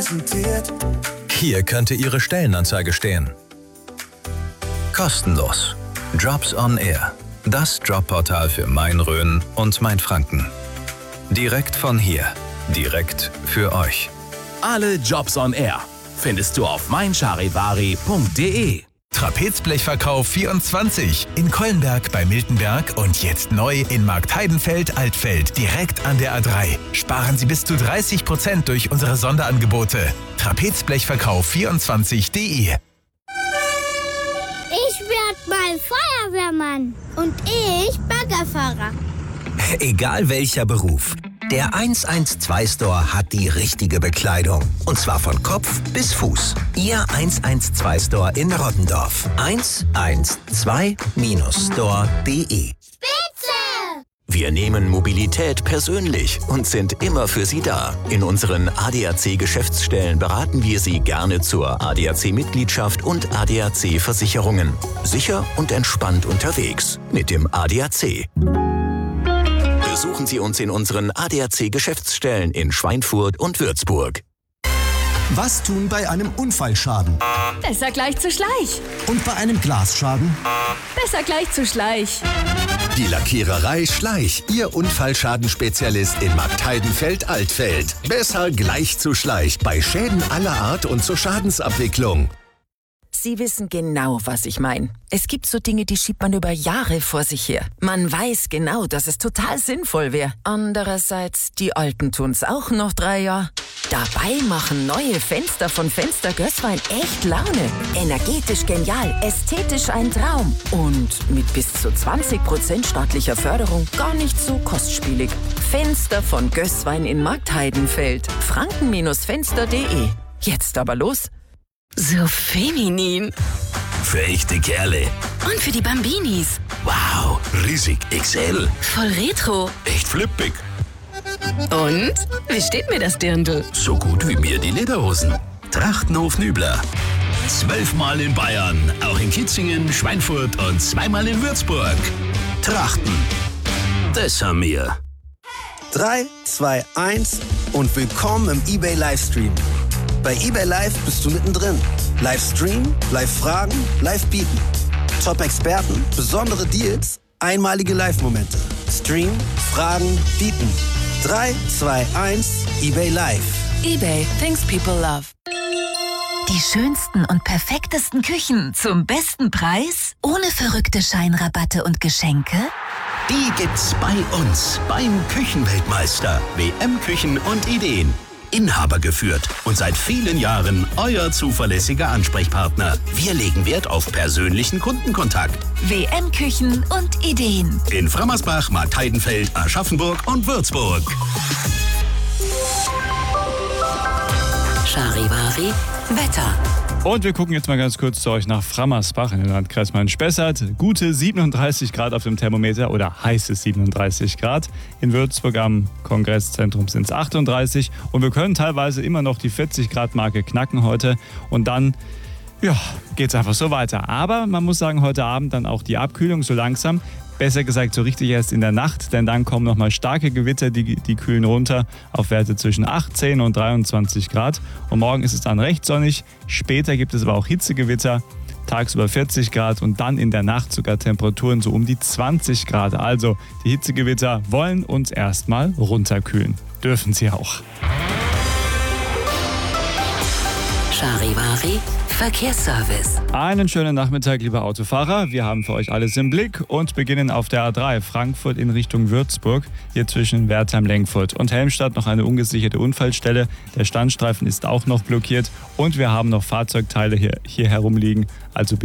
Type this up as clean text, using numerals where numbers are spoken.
präsentiert. Hier könnte Ihre Stellenanzeige stehen. Kostenlos. Jobs on Air. Das Jobportal für Main-Rhön und Mainfranken. Direkt von hier. Direkt für euch. Alle Jobs on Air findest du auf meincharivari.de. Trapezblechverkauf 24 in Kollenberg bei Miltenberg und jetzt neu in Marktheidenfeld-Altfeld, direkt an der A3. Sparen Sie bis zu 30% durch unsere Sonderangebote. Trapezblechverkauf24.de. Ich werd mal Feuerwehrmann und ich Baggerfahrer. Egal welcher Beruf, der 112-Store hat die richtige Bekleidung. Und zwar von Kopf bis Fuß. Ihr 112-Store in Rottendorf. 112-store.de. Spitze! Wir nehmen Mobilität persönlich und sind immer für Sie da. In unseren ADAC-Geschäftsstellen beraten wir Sie gerne zur ADAC-Mitgliedschaft und ADAC-Versicherungen. Sicher und entspannt unterwegs mit dem ADAC. Besuchen Sie uns in unseren ADAC-Geschäftsstellen in Schweinfurt und Würzburg. Was tun bei einem Unfallschaden? Besser gleich zu Schleich. Und bei einem Glasschaden? Besser gleich zu Schleich. Die Lackiererei Schleich, Ihr Unfallschadenspezialist in Marktheidenfeld-Altfeld. Besser gleich zu Schleich, bei Schäden aller Art und zur Schadensabwicklung. Sie wissen genau, was ich meine. Es gibt so Dinge, die schiebt man über Jahre vor sich her. Man weiß genau, dass es total sinnvoll wäre. Andererseits, die Alten tun's auch noch 3 Jahre. Dabei machen neue Fenster von Fenster Gößwein echt Laune. Energetisch genial, ästhetisch ein Traum. Und mit bis zu 20% staatlicher Förderung gar nicht so kostspielig. Fenster von Gößwein in Marktheidenfeld. Franken-Fenster.de. Jetzt aber los. So feminin. Für echte Kerle. Und für die Bambinis. Wow, riesig XL. Voll retro. Echt flippig. Und? Wie steht mir das Dirndl? So gut wie mir die Lederhosen. Trachtenhof Nübler. 12-mal in Bayern, auch in Kitzingen, Schweinfurt und 2-mal in Würzburg. Trachten. Das haben wir. 3, 2, 1 und willkommen im eBay Livestream. Bei eBay Live bist du mittendrin. Livestream, Live-Fragen, Live-Bieten. Top-Experten, besondere Deals, einmalige Live-Momente. Stream, Fragen, Bieten. 3, 2, 1, eBay Live. eBay, things people love. Die schönsten und perfektesten Küchen zum besten Preis? Ohne verrückte Scheinrabatte und Geschenke? Die gibt's bei uns, beim Küchenweltmeister. WM Küchen und Ideen. Inhaber geführt und seit vielen Jahren euer zuverlässiger Ansprechpartner. Wir legen Wert auf persönlichen Kundenkontakt. WM Küchen und Ideen. In Frammersbach, Marktheidenfeld, Aschaffenburg und Würzburg. Charivari Wetter. Und wir gucken jetzt mal ganz kurz zu euch nach Frammersbach in den Landkreis Main-Spessart. Gute 37 Grad auf dem Thermometer oder heiße 37 Grad. In Würzburg am Kongresszentrum sind es 38 und wir können teilweise immer noch die 40 Grad Marke knacken heute und dann geht es einfach so weiter. Aber man muss sagen, heute Abend dann auch die Abkühlung so langsam. Besser gesagt so richtig erst in der Nacht, denn dann kommen nochmal starke Gewitter, die kühlen runter auf Werte zwischen 18 und 23 Grad. Und morgen ist es dann recht sonnig, später gibt es aber auch Hitzegewitter, tagsüber 40 Grad und dann in der Nacht sogar Temperaturen so um die 20 Grad. Also die Hitzegewitter wollen uns erstmal runterkühlen. Dürfen sie auch. Charivari Verkehrsservice. Einen schönen Nachmittag, liebe Autofahrer. Wir haben für euch alles im Blick und beginnen auf der A3 Frankfurt in Richtung Würzburg, hier zwischen Wertheim-Lengfurt und Helmstadt noch eine ungesicherte Unfallstelle. Der Standstreifen ist auch noch blockiert und wir haben noch Fahrzeugteile hier herumliegen. Also